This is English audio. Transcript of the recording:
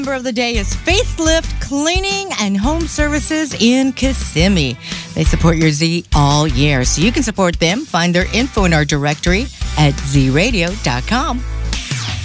Member of the day is Facelift Cleaning and Home Services in Kissimmee. They support your Z all year, so you can support them. Find their info in our directory at zradio.com.